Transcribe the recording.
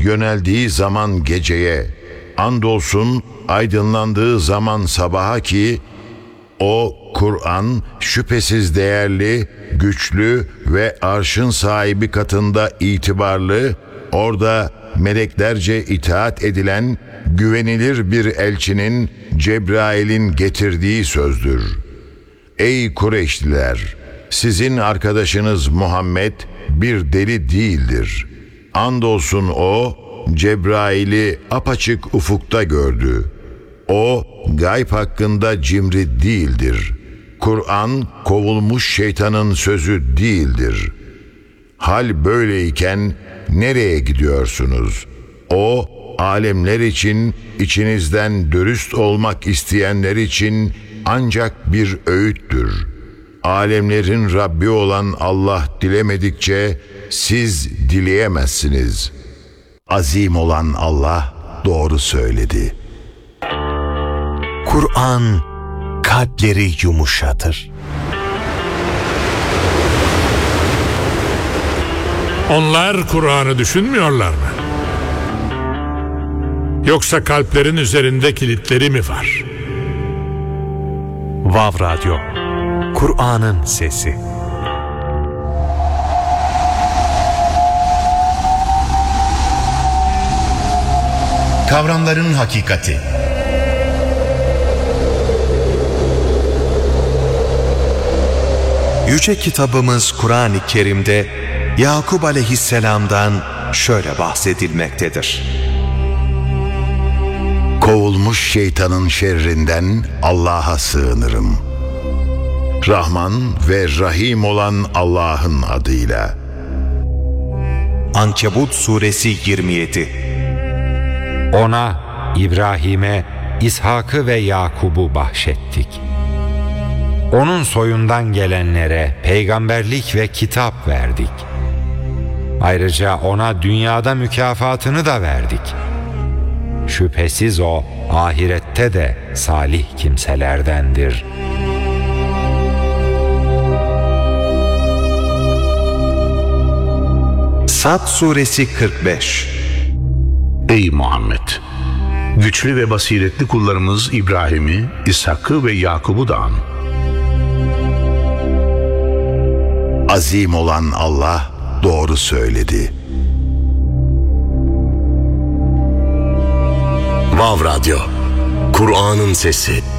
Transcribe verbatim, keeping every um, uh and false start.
yöneldiği zaman geceye, andolsun aydınlandığı zaman sabaha ki o Kur'an şüphesiz değerli, güçlü ve arşın sahibi katında itibarlı, orada meleklerce itaat edilen güvenilir bir elçinin Cebrail'in getirdiği sözdür. Ey Kureyşliler! Sizin arkadaşınız Muhammed bir deli değildir. Andolsun o, Cebrail'i apaçık ufukta gördü. O, gayb hakkında cimri değildir. Kur'an, kovulmuş şeytanın sözü değildir. Hal böyleyken nereye gidiyorsunuz? O, alemler için, içinizden dürüst olmak isteyenler için ancak bir öğüttür. Alemlerin Rabbi olan Allah dilemedikçe siz dileyemezsiniz. Azim olan Allah doğru söyledi. Kur'an kalpleri yumuşatır. Onlar Kur'an'ı düşünmüyorlar mı? Yoksa kalplerin üzerinde kilitleri mi var? Vav Radyo, Kur'an'ın sesi. Kavramların hakikati. Yüce kitabımız Kur'an-ı Kerim'de Yakup aleyhisselamdan şöyle bahsedilmektedir. Kovulmuş şeytanın şerrinden Allah'a sığınırım. Rahman ve Rahim olan Allah'ın adıyla. Ankebut suresi yirmi yedi. Ona, İbrahim'e, İshak'ı ve Yakub'u bahşettik. Onun soyundan gelenlere peygamberlik ve kitap verdik. Ayrıca ona dünyada mükafatını da verdik. Şüphesiz o, ahirette de salih kimselerdendir. Sad suresi kırk beş. Ey Muhammed! Güçlü ve basiretli kullarımız İbrahim'i, İshak'ı ve Yakub'u da an. Azim olan Allah doğru söyledi. Vav Radyo, Kur'an'ın sesi.